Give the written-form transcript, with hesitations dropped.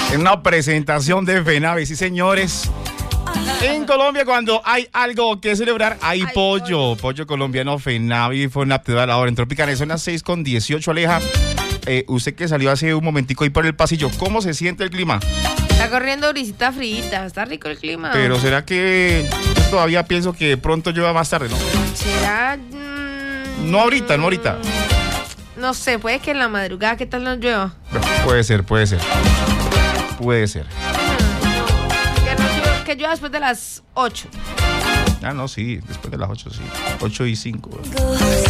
En una presentación de FENAVI, sí, señores. En Colombia, cuando hay algo que celebrar, hay pollo. Pollo colombiano FENAVI fue una actividad a la hora. En Tropicana, son las 6:18, Aleja. Usted que salió hace un momentico ahí por el pasillo, ¿cómo se siente el clima? Está corriendo brisita frita, está rico el clima. Pero ¿será que yo todavía pienso que pronto llueva más tarde, no? ¿Será? No ahorita. No sé, puede que en la madrugada, ¿qué tal nos llueva? Puede ser. Que llueva después de las 8. Ah, no, sí, después de las 8, sí. 8:05.